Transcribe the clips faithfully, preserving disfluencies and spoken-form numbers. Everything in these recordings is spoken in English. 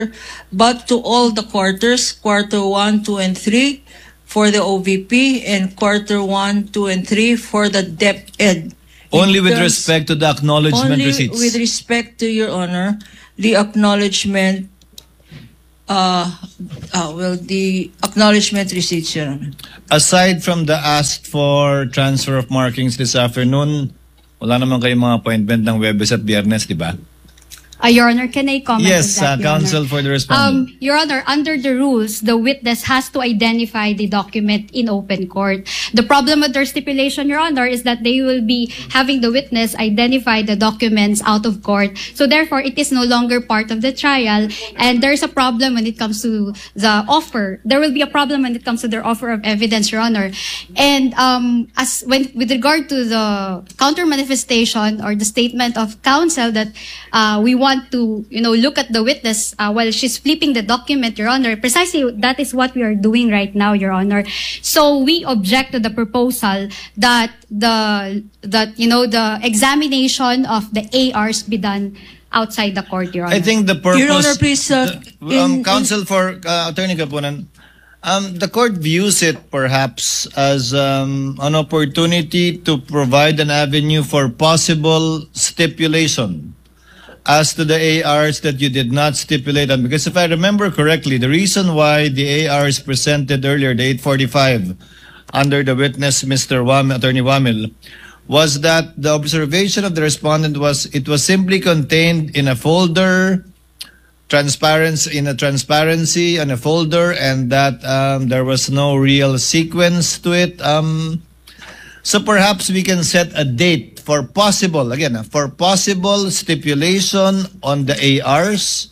but to all the quarters, quarter one, two, and three for the O V P, and quarter one, two, and three for the DepEd. Only with respect to the acknowledgement only receipts. With respect to, Your Honor, the acknowledgement, uh, uh, well, the acknowledgement receipts, Your Honor. Aside from the asked for transfer of markings this afternoon, wala naman kayong mga appointment ng Webes at Biyernes, di ba? Uh, Your Honor, can I comment yes, on that, uh, Your counsel Honor? for the respondent. Um, Your Honor, under the rules, the witness has to identify the document in open court. The problem with their stipulation, Your Honor, is that they will be having the witness identify the documents out of court. So therefore, it is no longer part of the trial, and there's a problem when it comes to the offer. There will be a problem when it comes to their offer of evidence, Your Honor. And um, as when with regard to the counter manifestation or the statement of counsel that uh, we want to, you know, look at the witness uh, while she's flipping the document, Your Honor. Precisely that is what we are doing right now, Your Honor. So we object to the proposal that the that you know the examination of the A Rs be done outside the court, Your Honor. I think the purpose. Your Honor, please, uh, the, um, in- counsel for uh, Attorney Kapunan, um, the court views it perhaps as um, an opportunity to provide an avenue for possible stipulation as to the A Rs that you did not stipulate on. Because if I remember correctly, the reason why the A Rs presented earlier, the eight forty-five, under the witness, Mister Wam, Attorney Wamil, was that the observation of the respondent was it was simply contained in a folder, transparency in a transparency on a folder, and that um, there was no real sequence to it. Um, so perhaps we can set a date for possible, again, uh, for possible stipulation on the A Rs,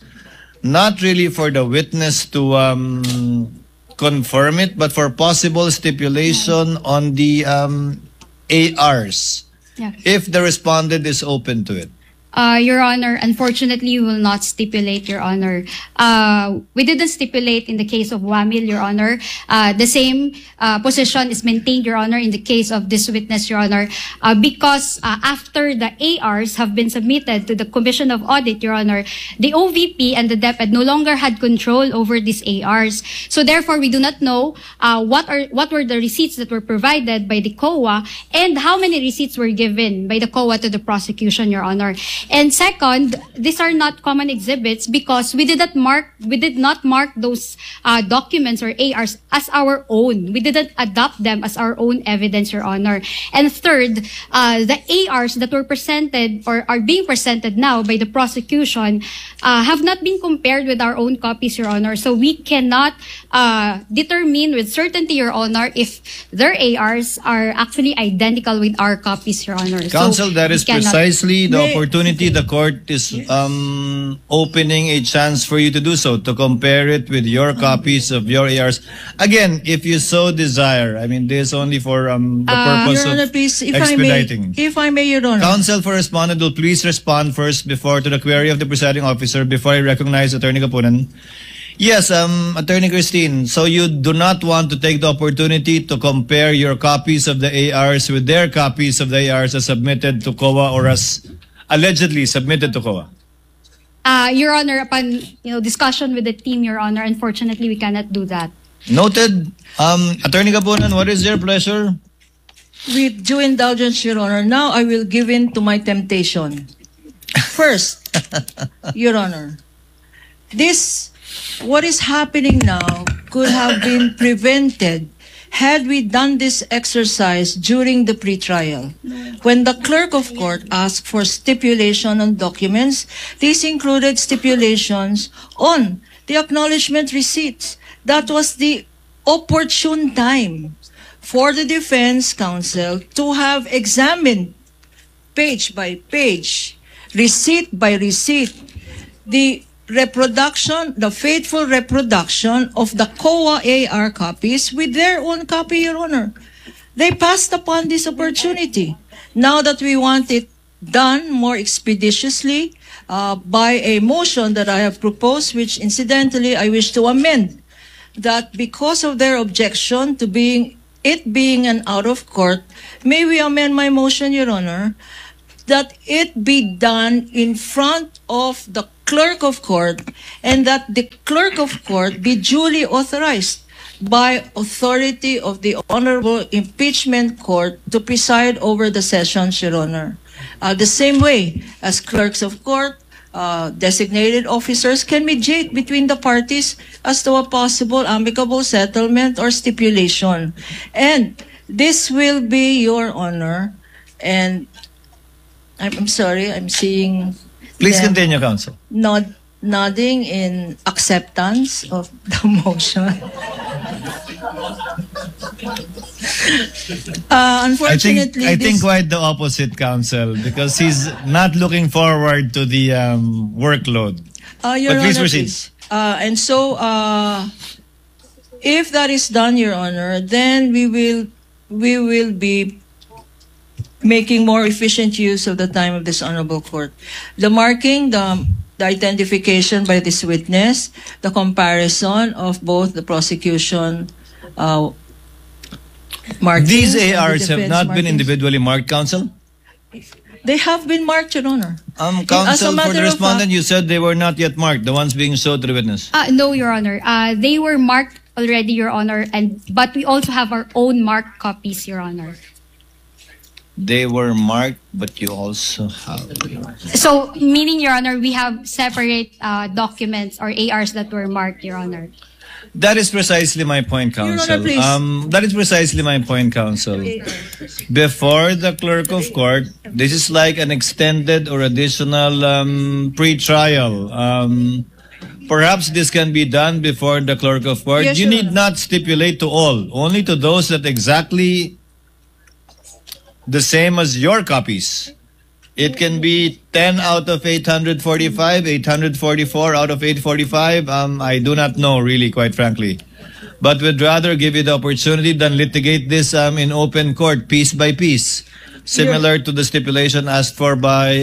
not really for the witness to um, confirm it, but for possible stipulation on the um, A Rs, Yeah. if the respondent is open to it. Uh, Your Honor, unfortunately, we will not stipulate, Your Honor. Uh, we didn't stipulate in the case of Wamil, Your Honor. Uh, the same uh, position is maintained, Your Honor, in the case of this witness, Your Honor, uh, because uh, after the A Rs have been submitted to the Commission of Audit, Your Honor, the O V P and the DepEd no longer had control over these A Rs. So therefore, we do not know uh, what are what were the receipts that were provided by the C O A and how many receipts were given by the C O A to the prosecution, Your Honor. And second, these are not common exhibits because we did not mark we did not mark those uh, documents or A Rs as our own. We didn't adopt them as our own evidence, Your Honor. And third, uh, the A Rs that were presented or are being presented now by the prosecution uh, have not been compared with our own copies, Your Honor. So we cannot uh, determine with certainty, Your Honor, if their A Rs are actually identical with our copies, Your Honor. Counsel, so that is cannot- precisely the May- opportunity the court is um, opening a chance for you to do so, to compare it with your copies of your A Rs. Again, if you so desire. I mean, this is only for um, the Uh, purpose Your Honor, of please, if I may, expediting. if I may, Your Honor. Counsel for respondent will please respond first before to the query of the presiding officer before I recognize Attorney Kapunan. Yes, um, Attorney Christine, so you do not want to take the opportunity to compare your copies of the A Rs with their copies of the A Rs as submitted to C O A or as allegedly submitted to C O A? Uh, Your Honor, upon you know discussion with the team, Your Honor, unfortunately we cannot do that. Noted. Um, Attorney Kapunan, what is your pleasure? With due indulgence, Your Honor, now I will give in to my temptation. First, Your Honor, this, what is happening now could have been prevented had we done this exercise during the pretrial. When the clerk of court asked for stipulation on documents, these included stipulations on the acknowledgement receipts. That was the opportune time for the defense counsel to have examined page by page, receipt by receipt, the reproduction, the faithful reproduction of the C O A A R copies with their own copy, Your Honor. They passed upon this opportunity. Now that we want it done more expeditiously uh, by a motion that I have proposed, which incidentally I wish to amend, that because of their objection to being it being an out of court, may we amend my motion, Your Honor, that it be done in front of the clerk of court, and that the clerk of court be duly authorized by authority of the Honorable Impeachment Court to preside over the sessions, Your Honor. Uh, the same way as clerks of court, uh, designated officers can mediate between the parties as to a possible amicable settlement or stipulation. And this will be, Your Honor, and I'm, I'm sorry, I'm seeing Please them continue, counsel. nod, nodding in acceptance of the motion. Uh, I think unfortunately, I think this- quite the opposite, counsel, because he's not looking forward to the um, workload. Uh, Your But please Honor, proceed. please. Uh, and so, uh, if that is done, Your Honor, then we will we will be making more efficient use of the time of this honorable court. The marking, the the identification by this witness, the comparison of both the prosecution uh, markings These and the A Rs have defense not been markings. individually marked, counsel. They have been marked, Your Honor. Um, As a counsel, for matter the of respondent, fact- you said they were not yet marked, the ones being showed to the witness. Uh, no, Your Honor. Uh, they were marked already, Your Honor, and but we also have our own marked copies, Your Honor. They were marked, but you also have. So, meaning, Your Honor, we have separate uh, documents or A Rs that were marked, Your Honor. That is precisely my point, Your Honor, counsel. please. Um, that is precisely my point, counsel. Before the clerk of court, this is like an extended or additional um, pre-trial. Um, perhaps this can be done before the clerk of court. Yes, you Your need Honor. not stipulate to all, only to those that exactly the same as your copies. It can be ten out of eight hundred forty-five, eight hundred forty-four out of eight forty-five. Um, I do not know, really, quite frankly. But would rather give you the opportunity than litigate this um, in open court, piece by piece, similar to the stipulation asked for by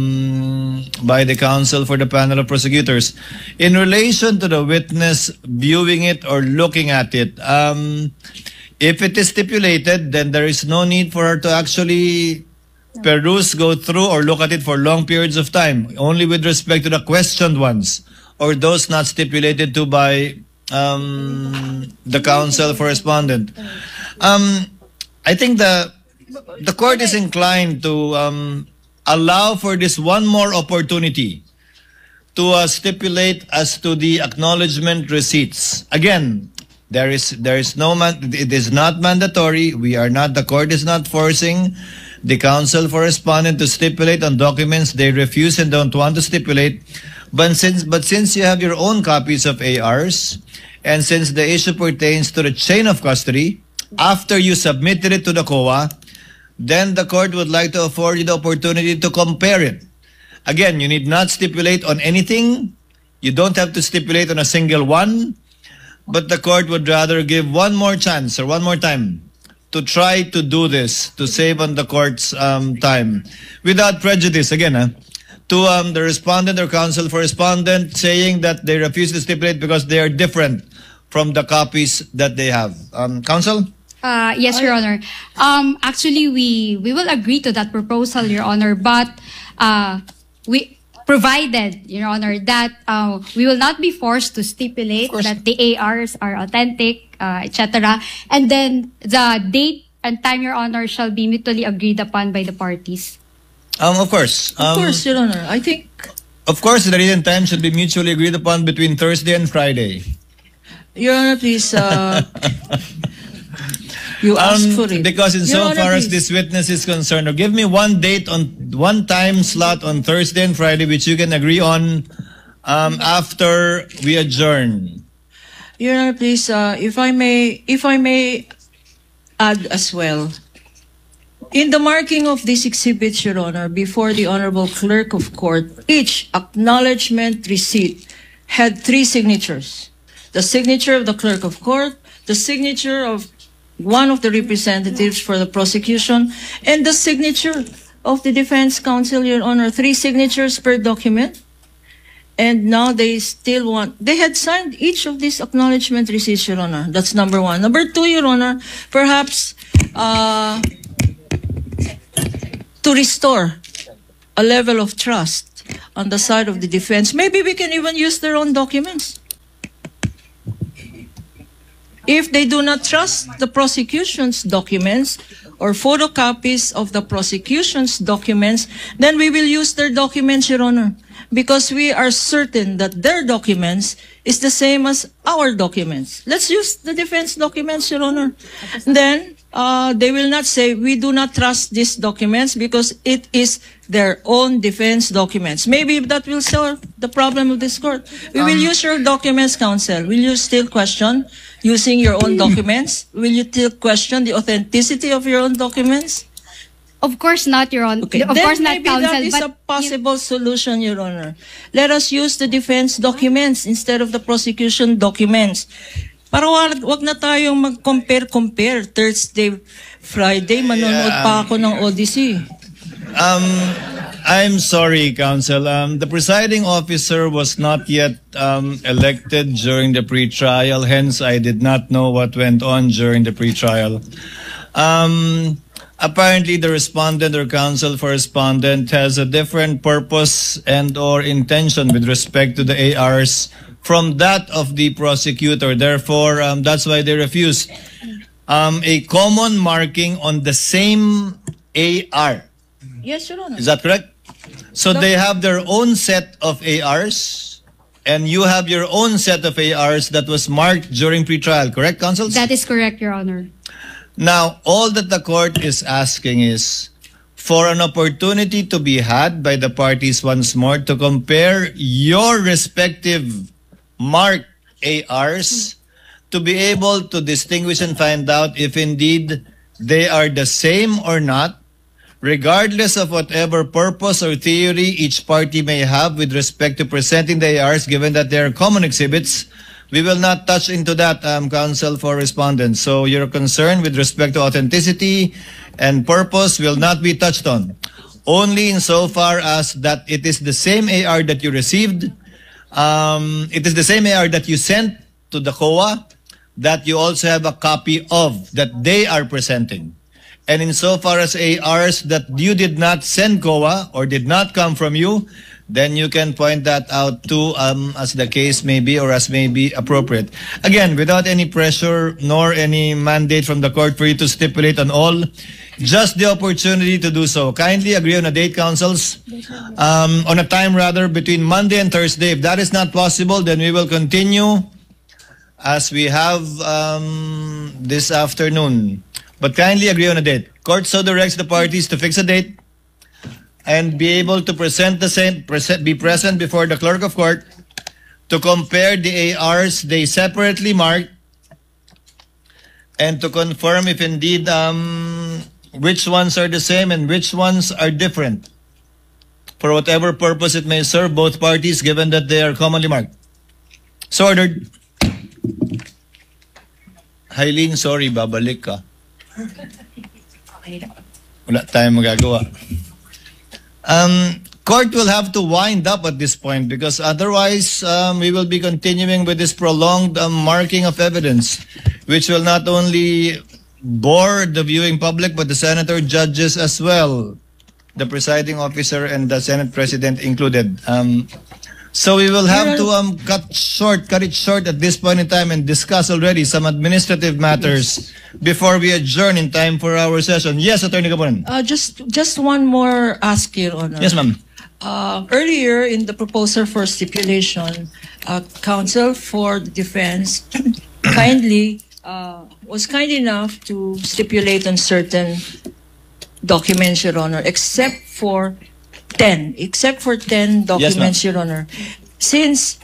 um, by the counsel for the panel of prosecutors. In relation to the witness viewing it or looking at it, um, if it is stipulated, then there is no need for her to actually peruse, go through, or look at it for long periods of time, only with respect to the questioned ones or those not stipulated to by um, the counsel for respondent. Um, I think the the court is inclined to um, allow for this one more opportunity to uh, stipulate as to the acknowledgement receipts. Again, there is there is no man, it is not mandatory. We are not, the court is not forcing the counsel for respondent to stipulate on documents they refuse and don't want to stipulate. But since but since you have your own copies of A Rs, and since the issue pertains to the chain of custody, after you submitted it to the C O A, then the court would like to afford you the opportunity to compare it. Again, you need not stipulate on anything. You don't have to stipulate on a single one, but the court would rather give one more chance or one more time to try to do this, to save on the court's um, time, without prejudice, again, huh? to um, the respondent or counsel for respondent saying that they refuse to stipulate because they are different from the copies that they have. Um, counsel? Uh, yes, Your Honor. Um, actually, we we will agree to that proposal, Your Honor, but uh, we provided, Your Honor, that uh, we will not be forced to stipulate that the A Rs are authentic, uh, et cetera. And then the date and time, Your Honor, shall be mutually agreed upon by the parties. Um, of course. Of Um, course, Your Honor. I think, Of course, the date and time should be mutually agreed upon between Thursday and Friday. Your Honor, please, uh, you asked Um, for it. because in Your so Honor, far as please. this witness is concerned, or give me one date on one time slot on Thursday and Friday which you can agree on um, after we adjourn. Your Honor, please, uh, if I may, if I may add as well, in the marking of these exhibits, Your Honor, before the Honorable Clerk of Court, each acknowledgement receipt had three signatures: the signature of the Clerk of Court, the signature of one of the representatives for the prosecution, and the signature of the defense counsel, Your Honor. Three signatures per document. And now they still want, they had signed each of these acknowledgement receipts, Your Honor. That's number one. Number two, Your Honor, perhaps uh, to restore a level of trust on the side of the defense, maybe we can even use their own documents. If they do not trust the prosecution's documents or photocopies of the prosecution's documents, then we will use their documents, Your Honor, because we are certain that their documents is the same as our documents. Let's use the defense documents, Your Honor. Then uh, they will not say, we do not trust these documents because it is their own defense documents. Maybe that will solve the problem of this court. We will use your documents, counsel. Will you still question using your own documents? Will you still question the authenticity of your own documents? Of course not, Your Honor. Okay. Of Then course not, maybe counsel. that is but a possible solution, Your Honor. Let us use the defense documents instead of the prosecution documents. Para wag, wag na tayong mag-compare-compare. Thursday, Friday, manonood Yeah. pa ako ng Odyssey. Um, I'm sorry, Counsel. Um, the presiding officer was not yet um, elected during the pre-trial. Hence, I did not know what went on during the pre-trial. Um, apparently, the respondent or counsel for respondent has a different purpose and or intention with respect to the A Rs from that of the prosecutor. Therefore, um, that's why they refused um, a common marking on the same A R. Yes, Your Honor. Is that correct? So they have their own set of A Rs, and you have your own set of A Rs that was marked during pretrial, correct, counsels? that is correct, Your Honor. Now, all that the court is asking is for an opportunity to be had by the parties once more to compare your respective marked A Rs to be able to distinguish and find out if indeed they are the same or not, regardless of whatever purpose or theory each party may have with respect to presenting the A Rs, given that they are common exhibits. We will not touch into that, um, counsel for respondents. So your concern with respect to authenticity and purpose will not be touched on. Only insofar as that it is the same A R that you received, um, it is the same A R that you sent to the C O A, that you also have a copy of, that they are presenting. And insofar as A Rs that you did not send C O A or did not come from you, then you can point that out too, um, as the case may be or as may be appropriate. Again, without any pressure nor any mandate from the court for you to stipulate on all, just the opportunity to do so. Kindly agree on a date, counsels, um, on a time rather, between Monday and Thursday. If that is not possible, then we will continue as we have um, this afternoon. But kindly agree on a date. Court so directs the parties to fix a date and be able to present the same, present, be present before the clerk of court to compare the A Rs they separately marked and to confirm if indeed um, which ones are the same and which ones are different for whatever purpose it may serve both parties, given that they are commonly marked. So ordered. Hailin, sorry, babalik ka. Wala tayong magagawa. Um, court will have to wind up at this point because otherwise um, we will be continuing with this prolonged um, marking of evidence, which will not only bore the viewing public but the senator, judges as well, the presiding officer and the Senate President included. Um, so we will have to um, cut short, cut it short at this point in time and discuss already some administrative matters before we adjourn in time for our session. Yes, Attorney Gabunan. Uh, just, just one more ask, Your Honor. Yes, ma'am. Uh, earlier in the proposal for stipulation, uh, counsel for the defense kindly uh, was kind enough to stipulate on certain documents, Your Honor, except for ten, except for ten documents, yes, Your Honor. Since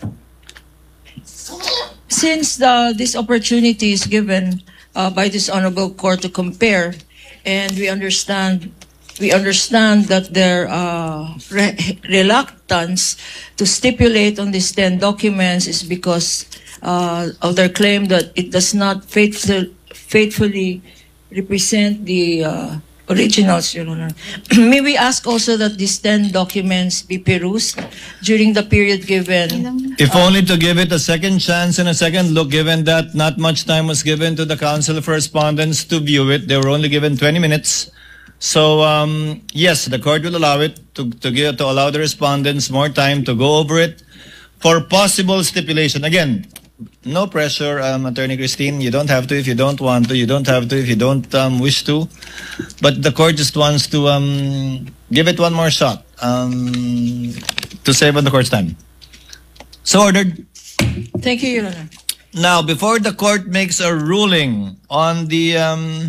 since the, this opportunity is given uh, by this honorable court to compare, and we understand we understand that their uh, re reluctance to stipulate on these ten documents is because uh, of their claim that it does not faithful, faithfully represent the uh, originals, Your Honor. May we ask also that these ten documents be perused during the period given? If only to give it a second chance and a second look, given that not much time was given to the counsel for respondents to view it. They were only given twenty minutes. So um, yes, the court will allow it to to give to allow the respondents more time to go over it for possible stipulation. Again, no pressure, um, Attorney Christine. You don't have to if you don't want to. You don't have to if you don't um, wish to. But the court just wants to um, give it one more shot um, to save on the court's time. So ordered. Thank you, Your Honor. Now, before the court makes a ruling on the um,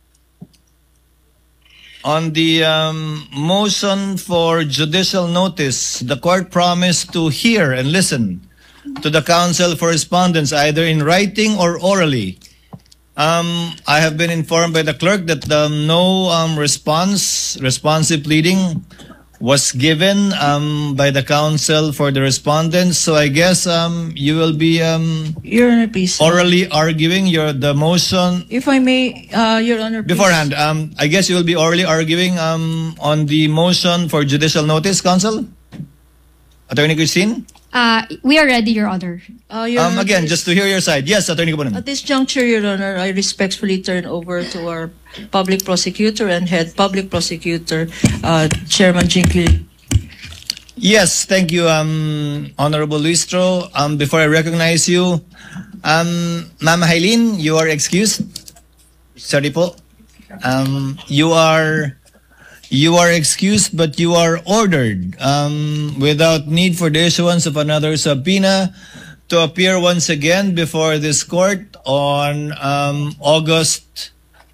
on the um, motion for judicial notice, the court promised to hear and listen to the counsel for respondents either in writing or orally. Um, I have been informed by the clerk that um, no um, response, responsive pleading was given um, by the counsel for the respondents. So I guess um, you will be um, Your Honor, please. orally arguing your the motion If I may, uh, Your Honor, please. beforehand. Um, I guess you will be orally arguing um, on the motion for judicial notice, counsel? Attorney Christine? Uh, we are ready, Your Honor. Uh, Your Um, Honor, again, please. just to hear your side. Yes, Attorney Kabunan. At this juncture, Your Honor, I respectfully turn over to our public prosecutor and head public prosecutor, uh, Chairman Jinky. Yes, thank you, um, Honorable Luistro. Um, before I recognize you, um, Ma'am Hailin, you are excused. Sorry po. Um, you are you are excused, but you are ordered um, without need for the issuance of another subpoena to appear once again before this court on um, August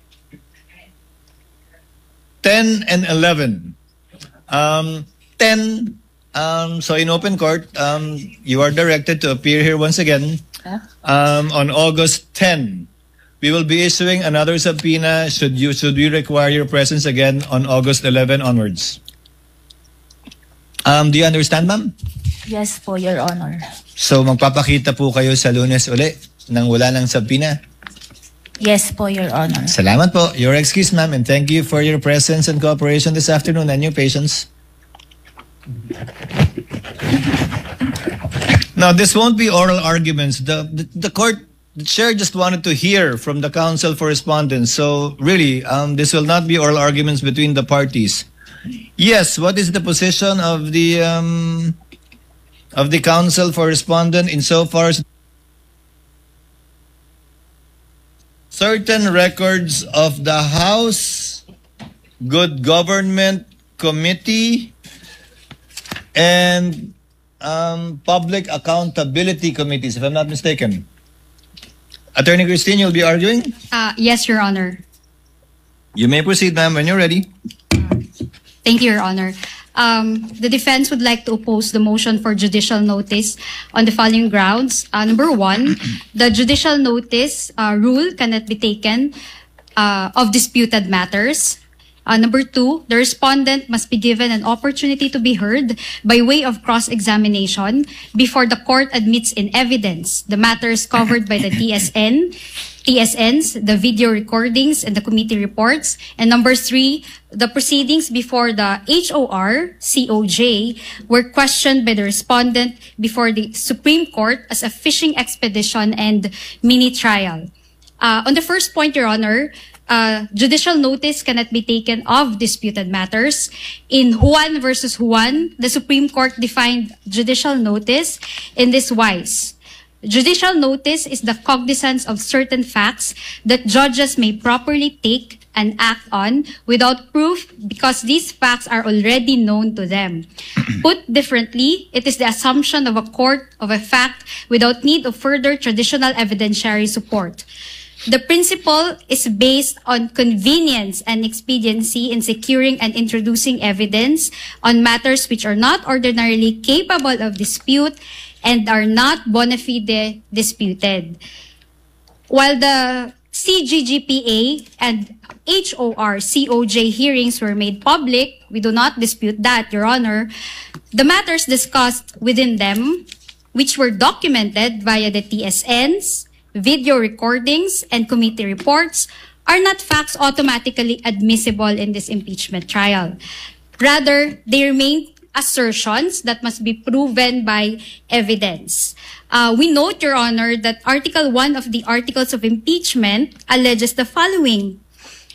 tenth and eleventh. Um, ten. Um, so in open court, um, you are directed to appear here once again um, on August tenth. We will be issuing another subpoena should you should we require your presence again on August eleventh onwards. Um, do you understand, ma'am? Yes po, Your Honor. So magpapakita po kayo sa Lunes uli nang wala ng subpoena. Yes po, Your Honor. Salamat po. Your excuse, ma'am, and thank you for your presence and cooperation this afternoon and your patience. Now, this won't be oral arguments. The, the, the court, the chair just wanted to hear from the counsel for respondents. So, really, um, this will not be oral arguments between the parties. Yes, what is the position of the um, of the counsel for respondent insofar as certain records of the House Good Government Committee and um, Public Accountability Committees, if I'm not mistaken. Attorney Christine, you'll be arguing? Uh, yes, Your Honor. You may proceed, ma'am, when you're ready. Thank you, Your Honor. Um, the defense would like to oppose the motion for judicial notice on the following grounds. Uh, number one, the judicial notice uh, rule cannot be taken uh, of disputed matters. Uh, number two, the respondent must be given an opportunity to be heard by way of cross-examination before the court admits in evidence the matters covered by the T S N, T S Ns, the video recordings, and the committee reports. And number three, the proceedings before the H O R C O J were questioned by the respondent before the Supreme Court as a fishing expedition and mini trial. Uh, on the first point, Your Honor, Uh, judicial notice cannot be taken of disputed matters. In Juan versus Juan, the Supreme Court defined judicial notice in this wise. Judicial notice is the cognizance of certain facts that judges may properly take and act on without proof because these facts are already known to them. Put differently, it is the assumption of a court of a fact without need of further traditional evidentiary support. The principle is based on convenience and expediency in securing and introducing evidence on matters which are not ordinarily capable of dispute and are not bona fide disputed. While the C G G P A and H O R C O J hearings were made public, we do not dispute that, Your Honor. The matters discussed within them, which were documented via the T S Ns, video recordings, and committee reports, are not facts automatically admissible in this impeachment trial. Rather, they remain assertions that must be proven by evidence. Uh, we note, Your Honor, that Article one of the Articles of Impeachment alleges the following.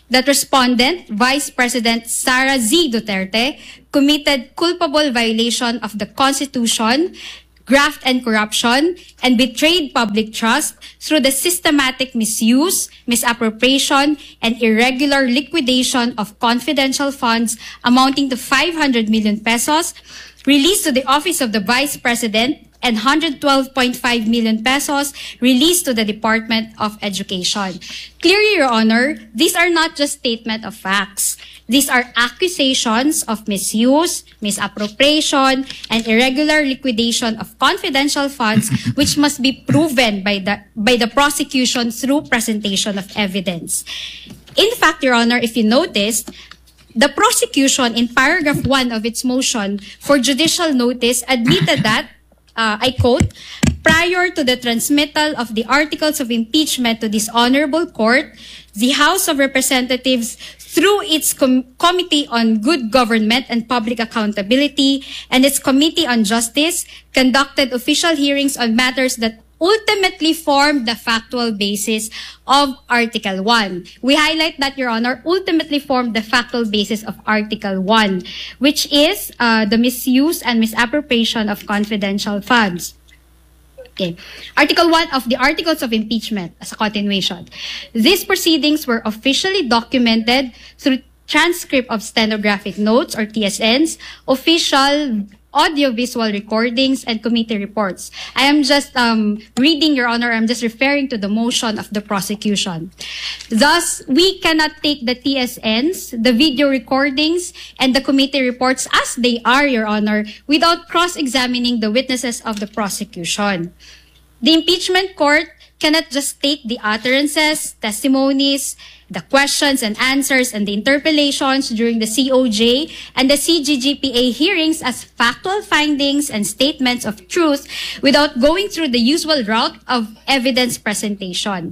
that respondent, Vice President Sara Z. Duterte, committed culpable violation of the Constitution, graft and corruption, and betrayed public trust through the systematic misuse, misappropriation, and irregular liquidation of confidential funds amounting to five hundred million pesos, released to the Office of the Vice President, and one hundred twelve point five million pesos released to the Department of Education. Clearly, Your Honor, these are not just statement of facts. These are accusations of misuse, misappropriation, and irregular liquidation of confidential funds which must be proven by the, by the prosecution through presentation of evidence. In fact, Your Honor, if you noticed, the prosecution in paragraph one of its motion for judicial notice admitted that, Uh, I quote, prior to the transmittal of the articles of impeachment to this honorable court, the House of Representatives, through its com Committee on Good Government and Public Accountability and its Committee on Justice, conducted official hearings on matters that ultimately formed the factual basis of Article one. We highlight that, Your Honor, ultimately formed the factual basis of Article one, which is uh, the misuse and misappropriation of confidential funds. Okay. Article one of the Articles of Impeachment as a continuation. These proceedings were officially documented through transcript of stenographic notes or T S Ns, official audio-visual recordings, and committee reports. I am just um, reading, Your Honor, I'm just referring to the motion of the prosecution. Thus, we cannot take the T S Ns, the video recordings, and the committee reports as they are, Your Honor, without cross-examining the witnesses of the prosecution. The impeachment court cannot just take the utterances, testimonies, the questions and answers, and the interpellations during the C O J and the C G G P A hearings as factual findings and statements of truth without going through the usual route of evidence presentation.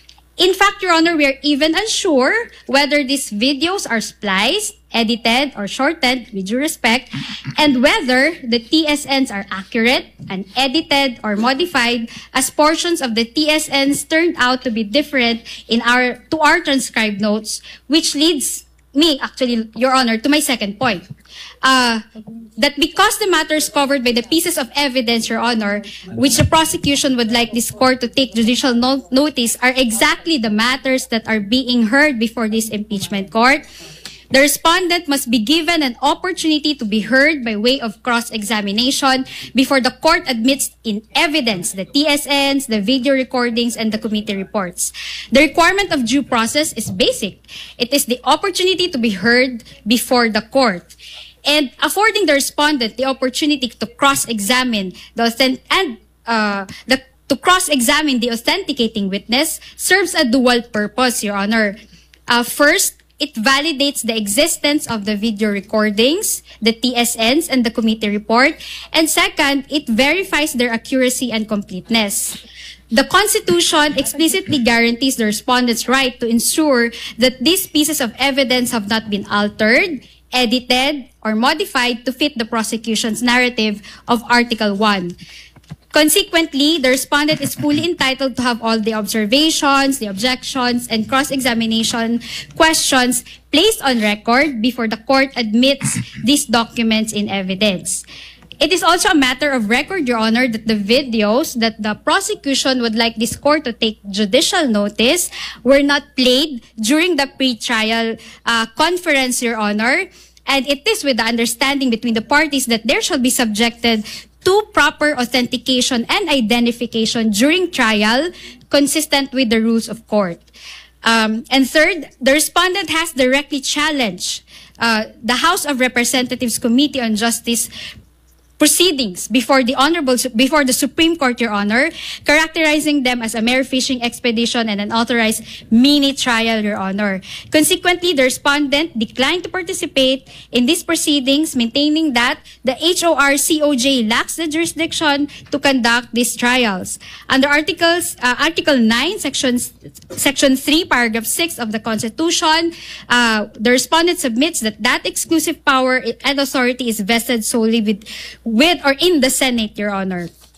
In fact, Your Honor, we are even unsure whether these videos are spliced, edited, or shortened, with due respect, and whether the T S Ns are accurate and edited or modified as portions of the T S Ns turned out to be different in our to our transcribed notes, which leads me, actually, Your Honor, to my second point. Uh, that because the matters covered by the pieces of evidence, Your Honor, which the prosecution would like this court to take judicial no notice are exactly the matters that are being heard before this impeachment court, the respondent must be given an opportunity to be heard by way of cross-examination before the court admits in evidence the T S Ns, the video recordings, and the committee reports. The requirement of due process is basic. It is the opportunity to be heard before the court, and affording the respondent the opportunity to cross-examine the authentic and uh, the to cross-examine the authenticating witness serves a dual purpose, Your Honor. Uh, first, it validates the existence of the video recordings, the T S Ns, and the committee report. And second, it verifies their accuracy and completeness. The Constitution explicitly guarantees the respondent's right to ensure that these pieces of evidence have not been altered, edited, or modified to fit the prosecution's narrative of Article one. Consequently, the respondent is fully entitled to have all the observations, the objections, and cross-examination questions placed on record before the court admits these documents in evidence. It is also a matter of record, Your Honor, that the videos that the prosecution would like this court to take judicial notice were not played during the pre-trial uh, conference, Your Honor, and it is with the understanding between the parties that there shall be subjected to proper authentication and identification during trial, consistent with the rules of court. Um, and third, the respondent has directly challenged uh, the House of Representatives Committee on Justice proceedings before the honorable before the Supreme Court, Your Honor, characterizing them as a mere fishing expedition and an authorized mini trial, Your Honor. Consequently, the respondent declined to participate in these proceedings, maintaining that the H O R C O J lacks the jurisdiction to conduct these trials. Under Articles uh, Article nine, Section Section three, Paragraph six of the Constitution, uh, the respondent submits that that exclusive power and authority is vested solely with with or in the Senate, Your Honor.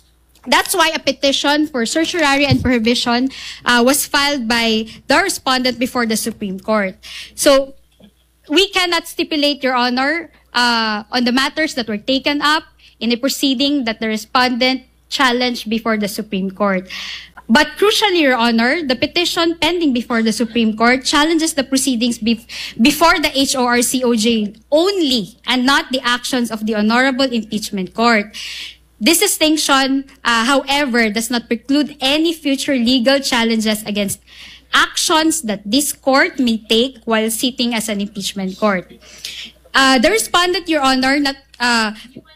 That's why a petition for certiorari and prohibition uh, was filed by the respondent before the Supreme Court. So we cannot stipulate, Your Honor, uh, on the matters that were taken up in a proceeding that the respondent challenged before the Supreme Court. But crucially, Your Honor, the petition pending before the Supreme Court challenges the proceedings bef- before the H O R C O J only and not the actions of the Honorable Impeachment Court. This distinction, uh, however, does not preclude any future legal challenges against actions that this court may take while sitting as an impeachment court. Uh, the respondent, Your Honor, not, uh,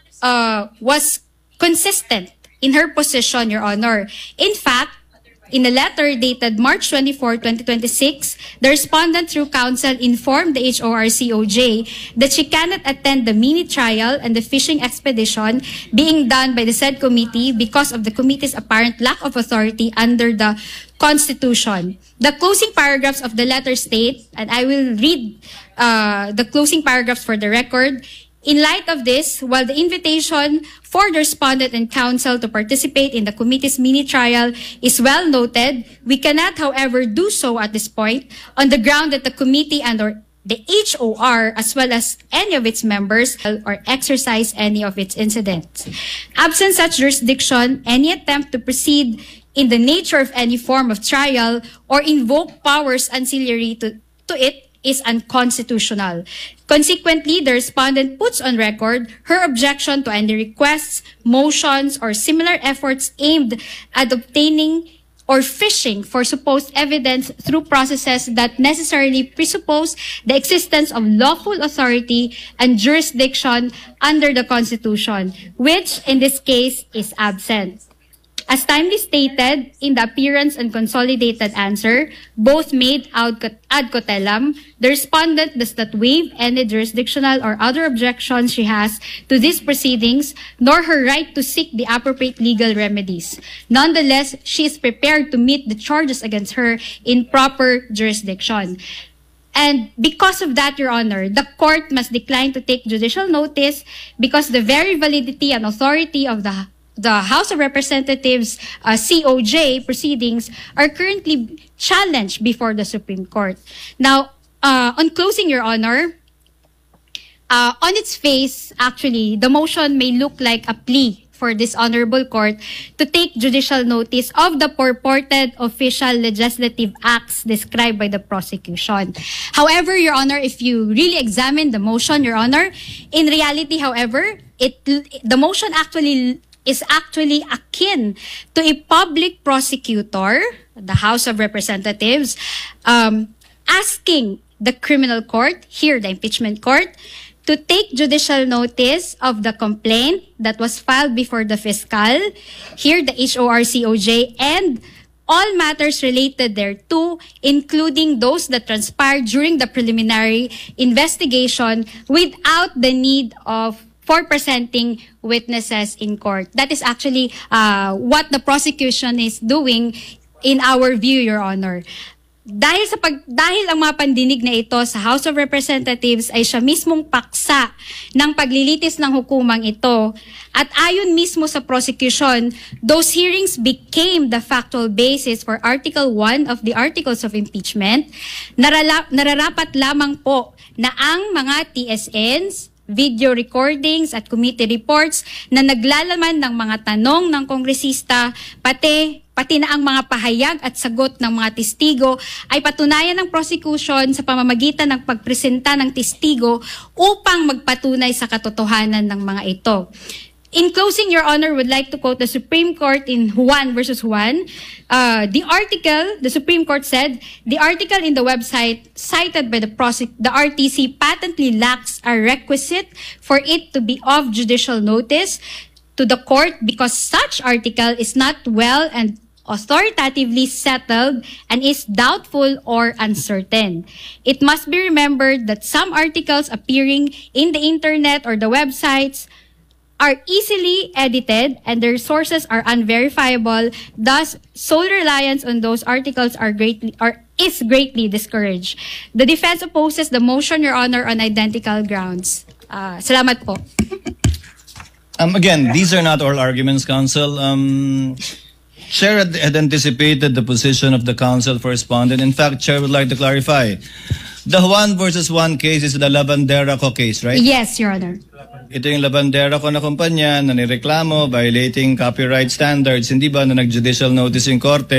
uh, was consistent in her position, Your Honor. In fact, in a letter dated March twenty-fourth, twenty twenty-six, the respondent through counsel informed the H O R C O J that she cannot attend the mini trial and the fishing expedition being done by the said committee because of the committee's apparent lack of authority under the Constitution. The closing paragraphs of the letter state, and I will read uh, the closing paragraphs for the record. In light of this, while the invitation for the respondent and counsel to participate in the committee's mini trial is well noted, we cannot, however, do so at this point on the ground that the committee and or the H O R, as well as any of its members, or exercise any of its incidents. Absent such jurisdiction, any attempt to proceed in the nature of any form of trial or invoke powers ancillary to, to it is unconstitutional. Consequently, the respondent puts on record her objection to any requests, motions, or similar efforts aimed at obtaining or fishing for supposed evidence through processes that necessarily presuppose the existence of lawful authority and jurisdiction under the Constitution, which in this case is absent. As timely stated in the appearance and consolidated answer, both made ad cotelem, the respondent does not waive any jurisdictional or other objections she has to these proceedings, nor her right to seek the appropriate legal remedies. Nonetheless, she is prepared to meet the charges against her in proper jurisdiction. And because of that, Your Honor, the court must decline to take judicial notice because the very validity and authority of the The House of Representatives uh, C O J proceedings are currently challenged before the Supreme Court. Now, uh, on closing, Your Honor, uh, on its face, actually, the motion may look like a plea for this honorable court to take judicial notice of the purported official legislative acts described by the prosecution. However, Your Honor, if you really examine the motion, Your Honor, in reality, however, it the motion actually is actually akin to a public prosecutor, the House of Representatives, um, asking the criminal court, here the impeachment court, to take judicial notice of the complaint that was filed before the fiscal, here the H O R C O J, and all matters related thereto, including those that transpired during the preliminary investigation without the need of for presenting witnesses in court. That is actually uh, what the prosecution is doing in our view, Your Honor. Dahil sa pag dahil ang mga pandinig na ito sa House of Representatives ay siya mismong paksa ng paglilitis ng hukumang ito, at ayon mismo sa prosecution, those hearings became the factual basis for Article one of the Articles of Impeachment. Narala, nararapat lamang po na ang mga T S Ns, video recordings at committee reports na naglalaman ng mga tanong ng kongresista, pati pati na ang mga pahayag at sagot ng mga testigo ay patunayan ng prosecution sa pamamagitan ng pagpresenta ng testigo upang magpatunay sa katotohanan ng mga ito. In closing, Your Honor, would like to quote the Supreme Court in Juan versus Juan. Uh, the article, the Supreme Court said, the article in the website cited by the prosec- the R T C patently lacks a requisite for it to be of judicial notice to the court because such article is not well and authoritatively settled and is doubtful or uncertain. It must be remembered that some articles appearing in the internet or the websites are easily edited and their sources are unverifiable. Thus, sole reliance on those articles are greatly or is greatly discouraged. The defense opposes the motion, Your Honor, on identical grounds. Uh, salamat po. Um, again, these are not all arguments, Counsel. Um, Chair had, had anticipated the position of the Counsel for respondent. In fact, Chair would like to clarify. The Juan versus Juan case is the Lavandera Co case, right? Yes, Your Honor. Ito yung Lavandera Co na kumpanya na nireklamo, violating copyright standards. Hindi ba na nag-judicial notice yung korte